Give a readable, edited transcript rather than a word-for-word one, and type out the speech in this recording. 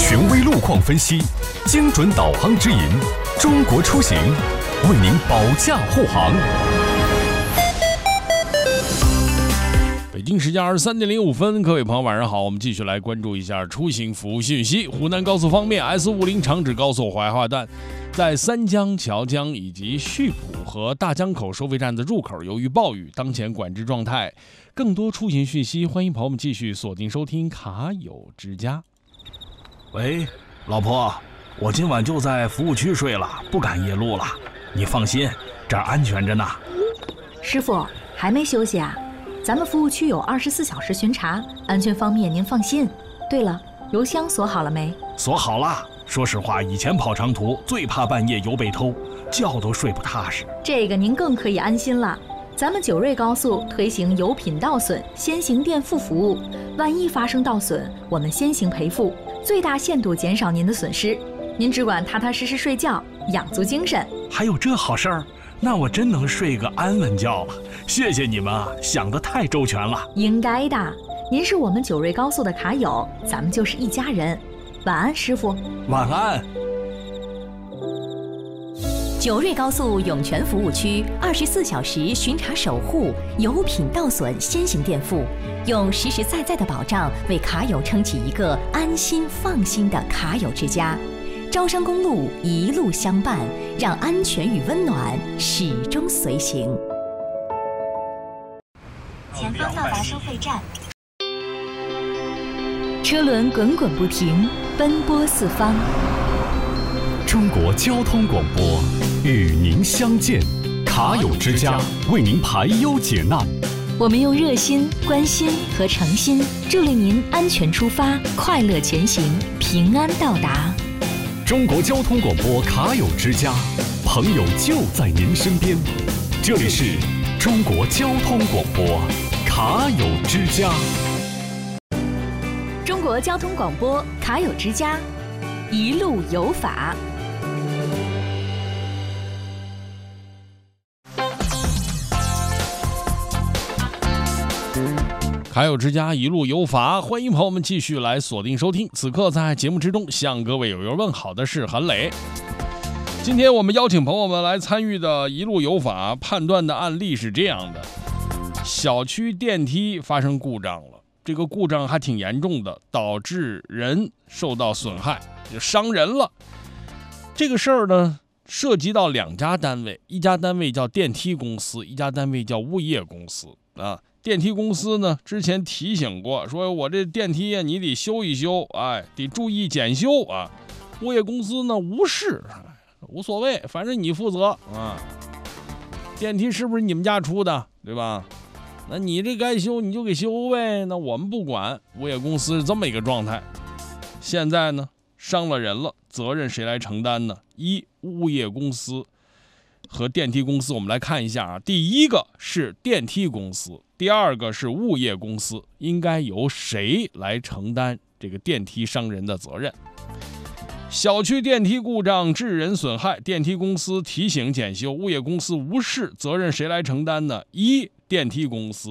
权威路况分析，精准导航指引，中国出行为您保驾护航。 北京时间23:05，各位朋友晚上好，我们继续来关注一下出行服务信息。湖南高速方面 ，S50 长治高速怀化段在三江、谯江以及溆浦和大江口收费站的入口，由于暴雨，当前管制状态。更多出行讯息，欢迎朋友们继续锁定收听卡友之家。 喂，老婆，我今晚就在服务区睡了，不赶夜路了。你放心，这儿安全着呢。 师傅还没休息啊？咱们服务区有24小时巡查，安全方面您放心。对了，油箱锁好了没？ 锁好了。说实话，以前跑长途最怕半夜油被偷，觉都睡不踏实。 这个您更可以安心了。咱们九瑞高速推行油品盗损先行垫付服务，万一发生盗损，我们先行赔付，最大限度减少您的损失。您只管踏踏实实睡觉，养足精神。 还有这好事儿？那我真能睡个安稳觉了。谢谢你们啊，想得太周全了。 应该的，您是我们九瑞高速的卡友，咱们就是一家人。晚安，师傅。 晚安。 九瑞高速涌泉服务区24小时巡查守护，油品盗损先行垫付，用实实在在的保障为卡友撑起一个安心放心的卡友之家。招商公路一路相伴，让安全与温暖始终随行。 前方到达收费站。 车轮滚滚不停，奔波四方。 中国交通广播与您相见，卡友之家为您排忧解难。 我们用热心、关心和诚心助力您安全出发，快乐前行，平安到达。 中国交通广播卡友之家，朋友就在您身边。这里是中国交通广播卡友之家。 中国交通广播卡友之家，一路有法。 卡友之家一路有法，欢迎朋友们继续来锁定收听。此刻在节目之中向各位友友问好的是韩磊。今天我们邀请朋友们来参与的一路有法判断的案例是这样的：小区电梯发生故障了，这个故障还挺严重的，导致人受到损害，就伤人了。这个事儿呢，涉及到两家单位，一家单位叫电梯公司，一家单位叫物业公司啊。电梯公司呢，之前提醒过，说我这电梯呀，你得修一修，得注意检修啊。物业公司呢，无视，无所谓，反正你负责啊。电梯是不是你们家出的，对吧？那你这该修你就给修呗，那我们不管。物业公司是这么一个状态。现在呢，伤了人了，责任谁来承担呢？物业公司和电梯公司，我们来看一下啊。第一个是电梯公司，第二个是物业公司，应该由谁来承担这个电梯伤人的责任？小区电梯故障致人损害，电梯公司提醒检修，物业公司无视，责任谁来承担呢？电梯公司。